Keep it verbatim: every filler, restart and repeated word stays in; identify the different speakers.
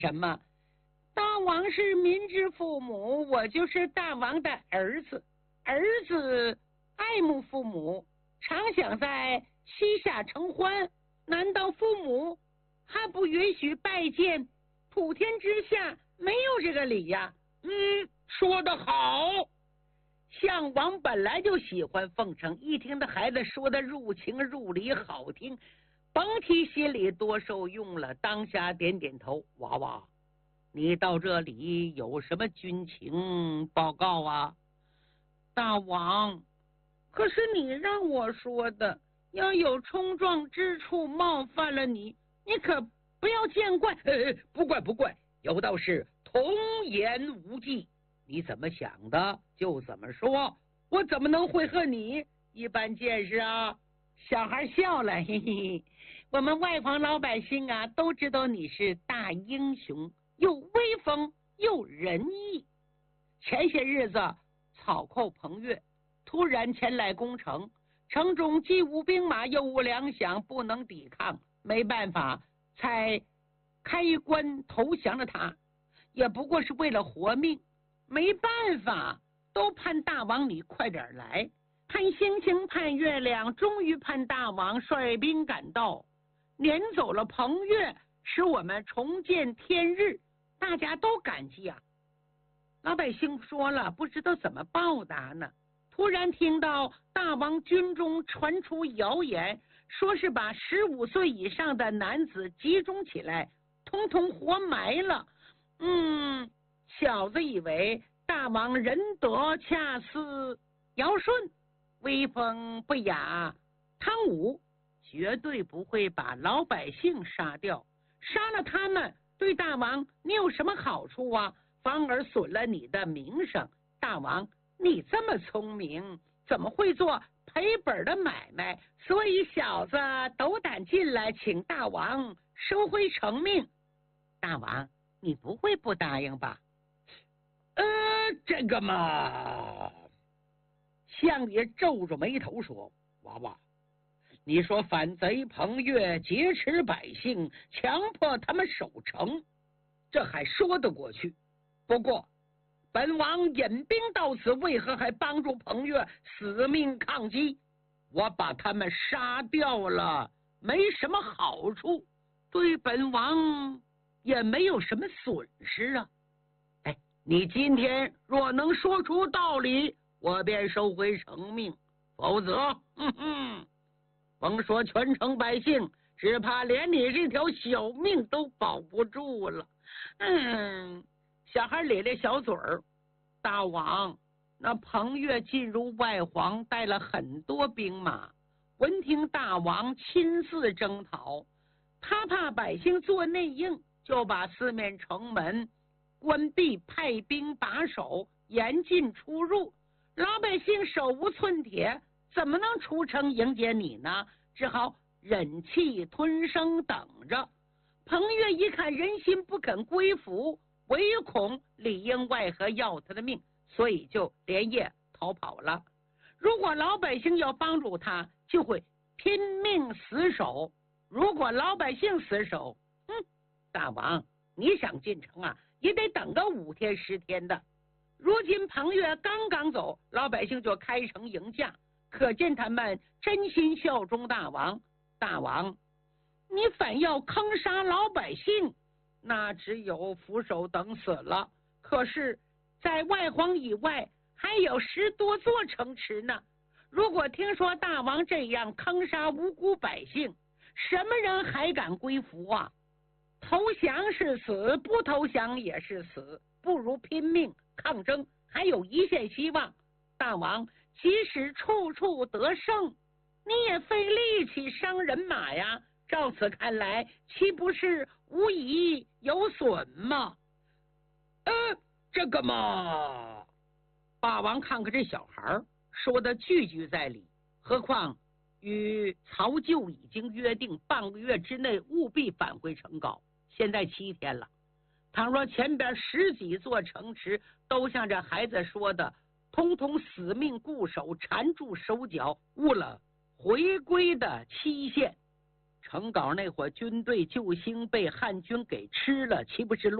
Speaker 1: 什么？大王是民之父母，我就是大王的儿子。儿子爱慕父母，常想在膝下承欢，难道父母还不允许拜见？普天之下没有这个理呀。
Speaker 2: 嗯，说得好。
Speaker 1: 项王本来就喜欢奉承，一听这孩子说的入情入理，好听，甭提心里多受用了，当下点点头。娃娃，你到这里有什么军情报告啊？大王，可是你让我说的，要有冲撞之处冒犯了你，你可不要见怪。
Speaker 2: 呃，不怪不怪，有道是童言无忌，你怎么想的就怎么说，我怎么能会和你一般见识啊？
Speaker 1: 小孩笑了，嘿嘿，我们外房老百姓啊，都知道你是大英雄，又威风又仁义。前些日子草寇彭越突然前来攻城，城中既无兵马又无粮饷，不能抵抗，没办法才开关投降了他，也不过是为了活命，没办法，都盼大王你快点来。盼星星盼月亮，终于盼大王率兵赶到，撵走了彭越，使我们重见天日，大家都感激啊。老百姓说了，不知道怎么报答呢。突然听到大王军中传出谣言，说是把十五岁以上的男子集中起来，通通活埋了。嗯，小子以为大王仁德恰似尧舜，威风不亚汤武，绝对不会把老百姓杀掉。杀了他们对大王你有什么好处啊？反而损了你的名声。大王你这么聪明，怎么会做赔本的买卖？所以小子斗胆进来，请大王收回成命。大王你不会不答应吧？
Speaker 2: 呃，这个嘛，相爷皱着眉头说：“娃娃，你说反贼彭越劫持百姓，强迫他们守城，这还说得过去。不过，本王引兵到此，为何还帮助彭越死命抗击？我把他们杀掉了，没什么好处，对本王也没有什么损失啊。哎，你今天若能说出道理，我便收回成命；否则，哼哼，甭说全城百姓，只怕连你这条小命都保不住了。”
Speaker 1: 嗯，小孩咧咧小嘴儿。大王，那彭越进入外黄，带了很多兵马，闻听大王亲自征讨，他怕百姓做内应，就把四面城门关闭，派兵把守，严禁出入。老百姓手无寸铁，怎么能出城迎接你呢？只好忍气吞声等着。彭越一看人心不肯归服，唯恐里应外合要他的命，所以就连夜逃跑了。如果老百姓要帮助他，就会拼命死守；如果老百姓死守，嗯，大王你想进城啊，也得等个五天十天的。如今彭越刚刚走，老百姓就开城迎驾，可见他们真心效忠大王。大王，你反要坑杀老百姓，那只有俯首等死了。可是在外黄以外还有十多座城池呢，如果听说大王这样坑杀无辜百姓，什么人还敢归服啊？投降是死，不投降也是死，不如拼命抗争，还有一线希望。大王即使处处得胜，你也费力气伤人马呀，照此看来，岂不是无益有损吗？
Speaker 2: 呃，这个嘛，
Speaker 1: 霸王看看这小孩说的句句在理，何况与曹咎已经约定半个月之内务必返回成皋，现在七天了。倘若前边十几座城池都像这孩子说的，通通死命固守，缠住手脚，误了回归的期限， 成稿那伙军队救星被汉军给吃了，岂不是